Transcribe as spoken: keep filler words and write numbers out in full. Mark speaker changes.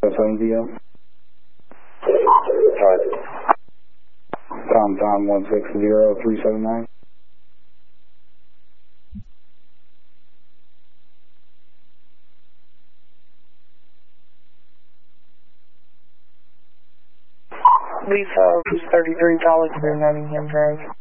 Speaker 1: seven V O.
Speaker 2: Alright.
Speaker 1: Tom Tom one six zero three seven nine.
Speaker 3: Lisa, thirty-three Valley Clear, Nottingham Drive.